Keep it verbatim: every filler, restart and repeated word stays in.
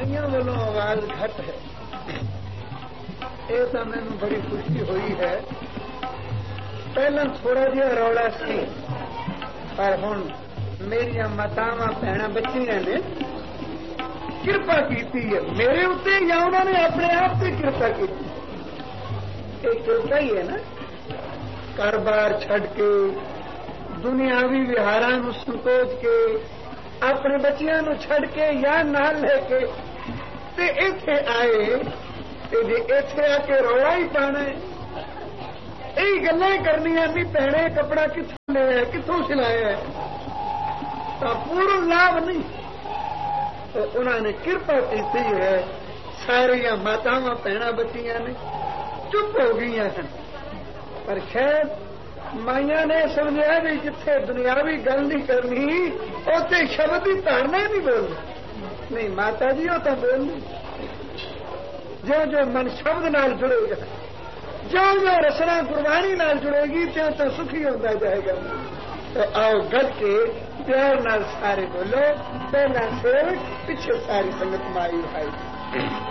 مائیاں والوں آواز گھٹ ہے، یہ تو مینوں بڑی خوشی ہوئی ہے. پہلے تھوڑا جہا رولا سی، پر ہوں میری ماتاواں بھੈਣਾਂ بچیاں نے کرپا کی ہے میرے اتنے، یا انہوں نے اپنے آپ سے کرپا کی. ایک کرپا ہی ہے نا، گھر بار چھڈ کے دنیاوی وہاراں نوں سنکوچ کے اپنے بچیاں نوں چھڈ کے یا نال لے کے تے ایتھے آئے، تے جے ایتھے آ کے رولا ہی پانا ہے، یہی گلاں کرنیاں بھی بھੈਣੇ کپڑا کتوں لیا کتوں سلایا ہے، تو پورا لابھ نہیں. تو انہوں نے کرپا کی ہے، ساریا ماتاواں بھੈਣਾں بچیاں نے چپ ہو گئی ہیں. پر شاید مائیاں نے سمجھا بھی جتھے دنیاوی گل نہیں کرنی اتنے شبد کی دھارنا نہیں بولنا. نہیں ماتا جی وہ تو بولنی، جو جو من شبد نال جڑے گا، جو جو رسنا قربانی نال جڑے گی تو تو سکھی ہوتا جائے گا. تو آؤ گل کے پیار نال سارے بولو، پہلا سیوک پیچھے ساری سنگت مائی اٹھائی.